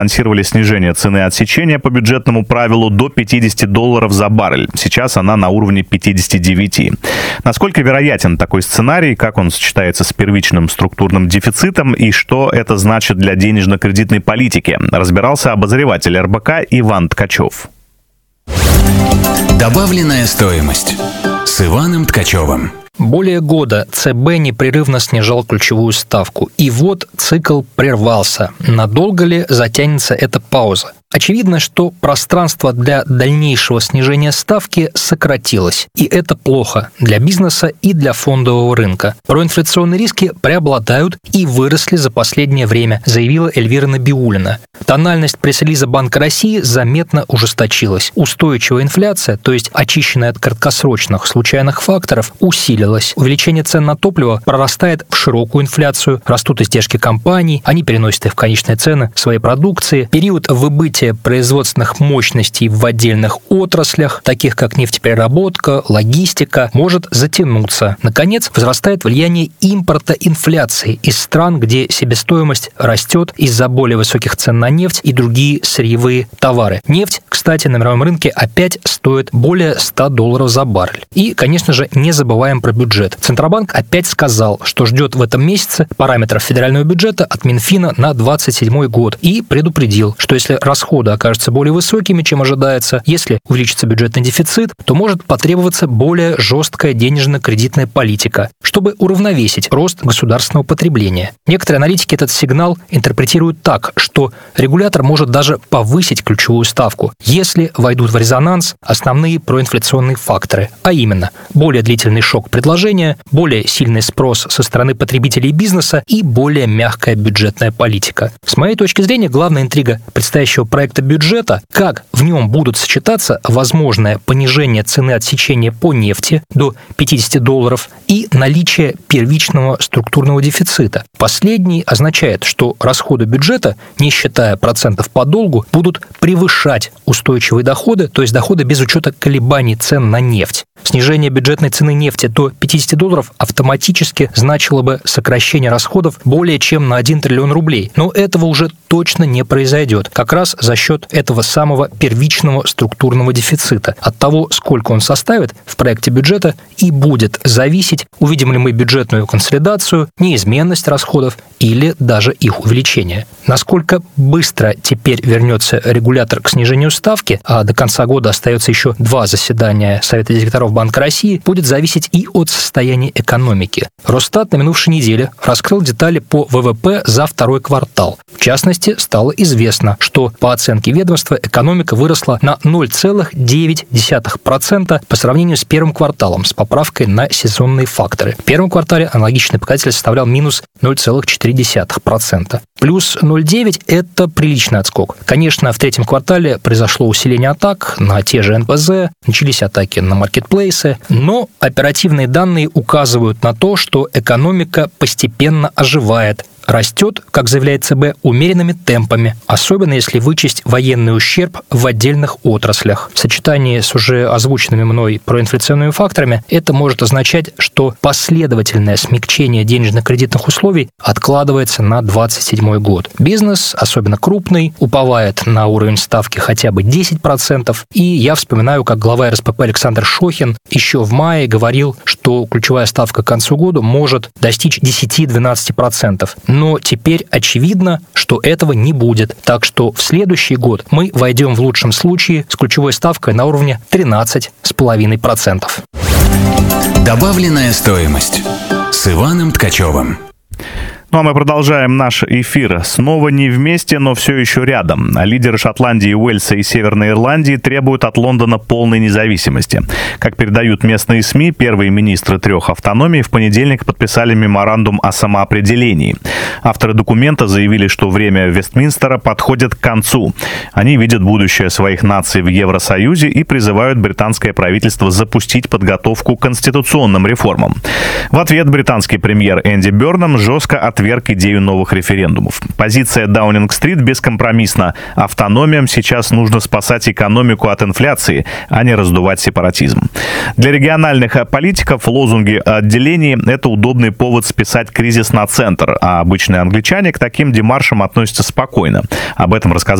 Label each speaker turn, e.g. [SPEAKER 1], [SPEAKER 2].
[SPEAKER 1] анонсировали снижение цены отсечения по бюджетному правилу до $50 за баррель. Сейчас она на уровне 59. Насколько вероятен такой сценарий, как он сочетается с первичным структурным дефицитом и что это значит для денежно-кредитной политики, разбирался обозреватель РБК Иван Ткачев.
[SPEAKER 2] Добавленная стоимость с Иваном Ткачевым.
[SPEAKER 3] Более года ЦБ непрерывно снижал ключевую ставку. И вот цикл прервался. Надолго ли затянется эта пауза? Очевидно, что пространство для дальнейшего снижения ставки сократилось. И это плохо для бизнеса и для фондового рынка. Проинфляционные риски преобладают и выросли за последнее время, заявила Эльвира Набиуллина. Тональность пресс-релиза Банка России заметно ужесточилась. Устойчивая инфляция, то есть очищенная от краткосрочных случайных факторов, усилилась. Увеличение цен на топливо прорастает в широкую инфляцию, растут издержки компаний, они переносят их в конечные цены своей продукции. Период выбытия производственных мощностей в отдельных отраслях, таких как нефтепереработка, логистика, может затянуться. Наконец, возрастает влияние импорта инфляции из стран, где себестоимость растет из-за более высоких цен на нефть и другие сырьевые товары. Нефть, кстати, на мировом рынке опять стоит более $100 за баррель. И, конечно же, не забываем про бюджет. Центробанк опять сказал, что ждет в этом месяце параметров федерального бюджета от Минфина на 2027 год и предупредил, что если расходы окажутся более высокими, чем ожидается, если увеличится бюджетный дефицит, то может потребоваться более жесткая денежно-кредитная политика, чтобы уравновесить рост государственного потребления. Некоторые аналитики этот сигнал интерпретируют так, что регулятор может даже повысить ключевую ставку, если войдут в резонанс основные проинфляционные факторы, а именно более длительный шок предложения, более сильный спрос со стороны потребителей и бизнеса и более мягкая бюджетная политика. С моей точки зрения, главная интрига предстоящего проекта бюджета, как в нем будут сочетаться возможное понижение цены отсечения по нефти до $50 и наличие первичного структурного дефицита. Последний означает, что расходы бюджета, не считая процентов по долгу, будут превышать устойчивые доходы, то есть доходы без учета колебаний цен на нефть. Снижение бюджетной цены нефти до $50 автоматически значило бы сокращение расходов более чем на 1 триллион рублей. Но этого уже точно не произойдет. Как раз за счет этого самого первичного структурного дефицита. От того, сколько он составит в проекте бюджета, и будет зависеть, увидим ли мы бюджетную консолидацию, неизменность расходов или даже их увеличение. Насколько быстро теперь вернется регулятор к снижению ставки, а до конца года остается еще 2 заседания Совета директоров Банка России, будет зависеть и от состояния экономики. Росстат на минувшей неделе раскрыл детали по ВВП за второй квартал. В частности, стало известно, что по оценке ведомства экономика выросла на 0,9% по сравнению с первым кварталом, с поправкой на сезонные факторы. В первом квартале аналогичный показатель составлял минус 0,4%. Плюс 0,9% – это приличный отскок. Конечно, в третьем квартале произошло усиление атак на те же НПЗ, начались атаки на маркетплейсы, но оперативные данные указывают на то, что экономика постепенно оживает, растет, как заявляет ЦБ, умеренными темпами, особенно если вычесть военный ущерб в отдельных отраслях. В сочетании с уже озвученными мной проинфляционными факторами это может означать, что последовательное смягчение денежно-кредитных условий откладывается на 2027 год. Бизнес, особенно крупный, уповает на уровень ставки хотя бы 10%, и я вспоминаю, как глава РСПП Александр Шохин еще в мае говорил, что ключевая ставка к концу года может достичь 10-12%. Но теперь очевидно, что этого не будет. Так что в следующий год мы войдем в лучшем случае с ключевой ставкой на уровне 13,5%.
[SPEAKER 2] Добавленная стоимость с Иваном Ткачевым.
[SPEAKER 1] Ну а мы продолжаем наш эфир. Снова не вместе, но все еще рядом. Лидеры Шотландии, Уэльса и Северной Ирландии требуют от Лондона полной независимости. Как передают местные СМИ, первые министры 3 автономий в понедельник подписали меморандум о самоопределении. Авторы документа заявили, что время Вестминстера подходит к концу. Они видят будущее своих наций в Евросоюзе и призывают британское правительство запустить подготовку к конституционным реформам. В ответ британский премьер Энди Бёрнам жестко ответил отверг идею новых референдумов. Позиция Даунинг-стрит бескомпромиссна. Автономиям сейчас нужно спасать экономику от инфляции, а не раздувать сепаратизм. Для региональных политиков лозунги о отделении – это удобный повод списать кризис на центр, а обычные англичане к таким демаршам относятся спокойно. Об этом рассказал